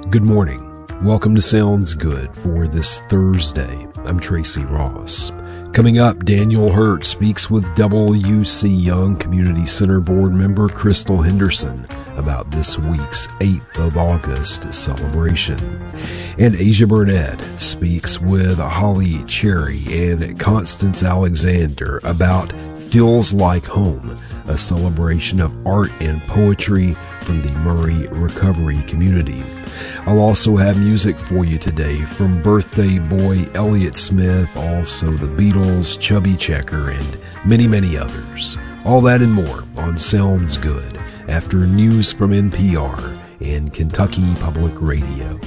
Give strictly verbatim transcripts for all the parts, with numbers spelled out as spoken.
Good morning. Welcome to Sounds Good for this Thursday. I'm Tracy Ross. Coming up, Daniel Hurt speaks with W U C Young Community Center board member Crystal Henderson about this week's eighth of August celebration. And Asia Burnett speaks with Holly Cherry and Constance Alexander about Feels Like Home, a celebration of art and poetry from the Murray Recovery Community. I'll also have music for you today from birthday boy Elliott Smith, also the Beatles, Chubby Checker, and many, many others. All that and more on Sounds Good after news from N P R and Kentucky Public Radio.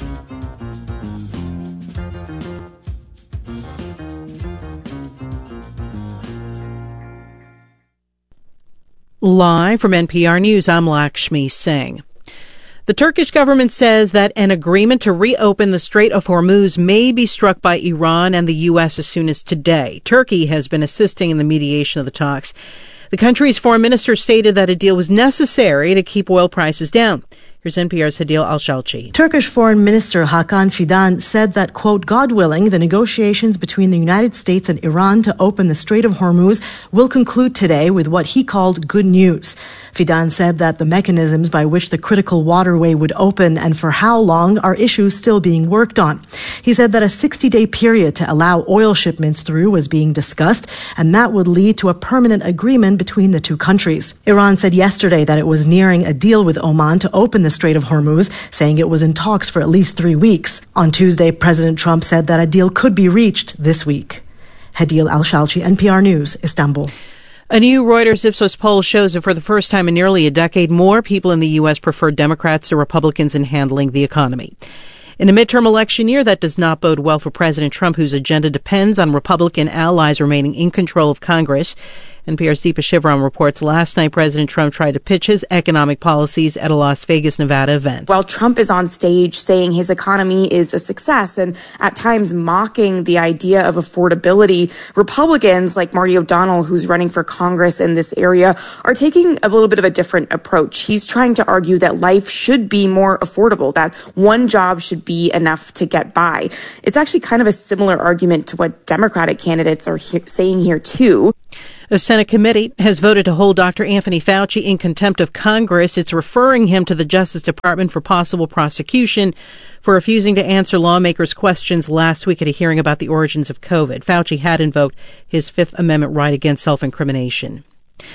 Live from N P R News, I'm Lakshmi Singh. The Turkish government says that an agreement to reopen the Strait of Hormuz may be struck by Iran and the U S as soon as today. Turkey has been assisting in the mediation of the talks. The country's foreign minister stated that a deal was necessary to keep oil prices down. Here's N P R's Hadil Al-Shalchi. Turkish Foreign Minister Hakan Fidan said that, quote, God willing, the negotiations between the United States and Iran to open the Strait of Hormuz will conclude today with what he called good news. Fidan said that the mechanisms by which the critical waterway would open and for how long are issues still being worked on. He said that a sixty-day period to allow oil shipments through was being discussed, and that would lead to a permanent agreement between the two countries. Iran said yesterday that it was nearing a deal with Oman to open the Strait of Hormuz, saying it was in talks for at least three weeks. On Tuesday, President Trump said that a deal could be reached this week. Hadil Al-Shalchi, N P R News, Istanbul. A new Reuters Ipsos poll shows that for the first time in nearly a decade, more people in the U S prefer Democrats to Republicans in handling the economy. In a midterm election year, that does not bode well for President Trump, whose agenda depends on Republican allies remaining in control of Congress. N P R's Deepa Shivram reports last night President Trump tried to pitch his economic policies at a Las Vegas, Nevada event. While Trump is on stage saying his economy is a success and at times mocking the idea of affordability, Republicans like Marty O'Donnell, who's running for Congress in this area, are taking a little bit of a different approach. He's trying to argue that life should be more affordable, that one job should be enough to get by. It's actually kind of a similar argument to what Democratic candidates are he- saying here, too. A Senate committee has voted to hold Doctor Anthony Fauci in contempt of Congress. It's referring him to the Justice Department for possible prosecution for refusing to answer lawmakers' questions last week at a hearing about the origins of COVID. Fauci had invoked his Fifth Amendment right against self-incrimination.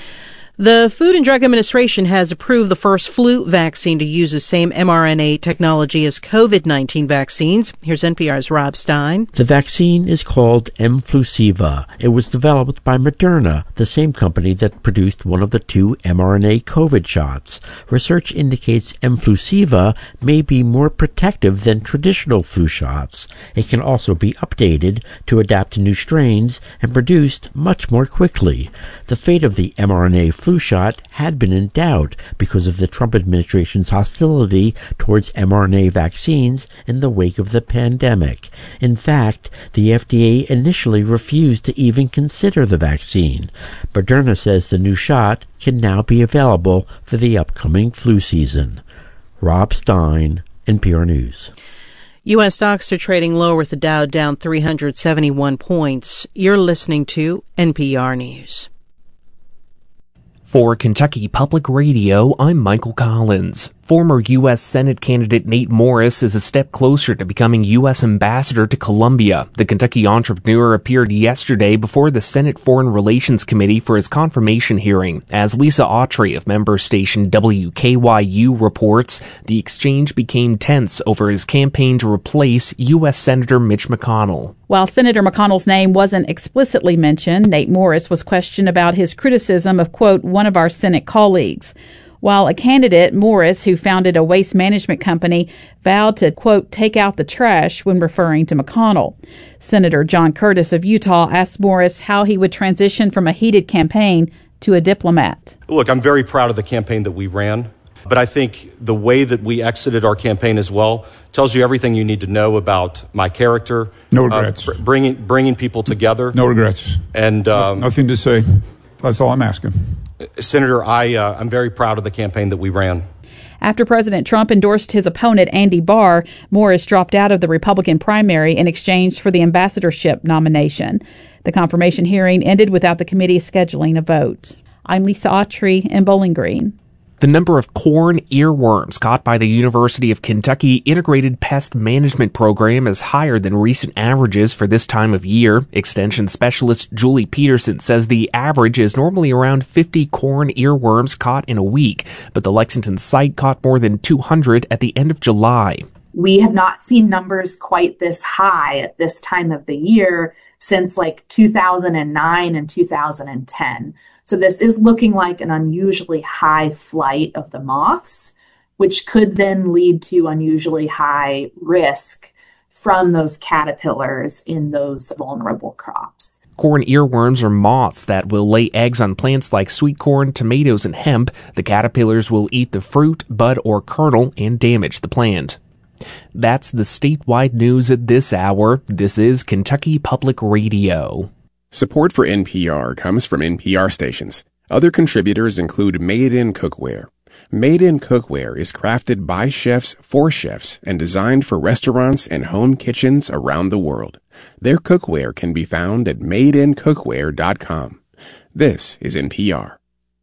The Food and Drug Administration has approved the first flu vaccine to use the same mRNA technology as COVID nineteen vaccines. Here's N P R's Rob Stein. The vaccine is called Mflusiva. It was developed by Moderna, the same company that produced one of the two mRNA COVID shots. Research indicates Mflusiva may be more protective than traditional flu shots. It can also be updated to adapt to new strains and produced much more quickly. The fate of the mRNA flu flu shot had been in doubt because of the Trump administration's hostility towards mRNA vaccines in the wake of the pandemic. In fact, the F D A initially refused to even consider the vaccine. Moderna says the new shot can now be available for the upcoming flu season. Rob Stein, N P R News. U S stocks are trading lower with the Dow down three hundred seventy-one points. You're listening to N P R News. For Kentucky Public Radio, I'm Michael Collins. Former U S Senate candidate Nate Morris is a step closer to becoming U S ambassador to Colombia. The Kentucky entrepreneur appeared yesterday before the Senate Foreign Relations Committee for his confirmation hearing. As Lisa Autry of member station W K Y U reports, the exchange became tense over his campaign to replace U S Senator Mitch McConnell. While Senator McConnell's name wasn't explicitly mentioned, Nate Morris was questioned about his criticism of, quote, one of our Senate colleagues. While a candidate, Morris, who founded a waste management company, vowed to, quote, take out the trash when referring to McConnell. Senator John Curtis of Utah asked Morris how he would transition from a heated campaign to a diplomat. Look, I'm very proud of the campaign that we ran, but I think the way that we exited our campaign as well tells you everything you need to know about my character. No regrets. Uh, br- bringing bringing people together. No regrets. And um, nothing to say. That's all I'm asking. Senator, I, uh, I'm very proud of the campaign that we ran. After President Trump endorsed his opponent, Andy Barr, Morris dropped out of the Republican primary in exchange for the ambassadorship nomination. The confirmation hearing ended without the committee scheduling a vote. I'm Lisa Autry in Bowling Green. The number of corn earworms caught by the University of Kentucky Integrated Pest Management Program is higher than recent averages for this time of year. Extension specialist Julie Peterson says the average is normally around fifty corn earworms caught in a week, but the Lexington site caught more than two hundred at the end of July. We have not seen numbers quite this high at this time of the year since like two thousand nine and two thousand ten. So this is looking like an unusually high flight of the moths, which could then lead to unusually high risk from those caterpillars in those vulnerable crops. Corn earworms are moths that will lay eggs on plants like sweet corn, tomatoes, and hemp. The caterpillars will eat the fruit, bud, or kernel and damage the plant. That's the statewide news at this hour. This is Kentucky Public Radio. Support for N P R comes from N P R stations. Other contributors include Made in Cookware. Made in Cookware is crafted by chefs for chefs and designed for restaurants and home kitchens around the world. Their cookware can be found at made in cookware dot com. This is N P R.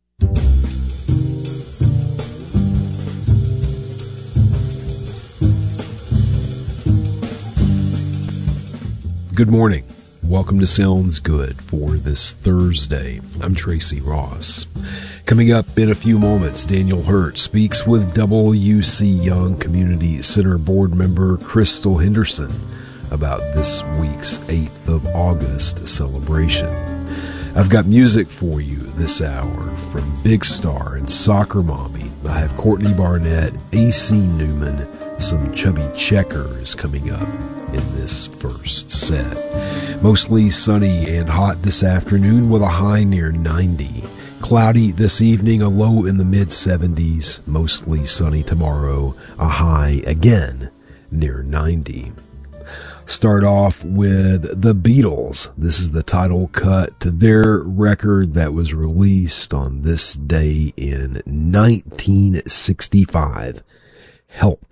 Good morning. Welcome to Sounds Good for this Thursday. I'm Tracy Ross. Coming up in a few moments, Daniel Hurt speaks with W C Young Community Center board member Crystal Henderson about this week's eighth of August celebration. I've got music for you this hour from Big Star and Soccer Mommy. I have Courtney Barnett, A C Newman, some Chubby Checkers coming up in this first set. Mostly sunny and hot this afternoon with a high near ninety. Cloudy this evening, a low in the mid seventies. Mostly sunny tomorrow, a high again near ninety. Start off with the Beatles. This is the title cut to their record that was released on this day in nineteen sixty-five. Help.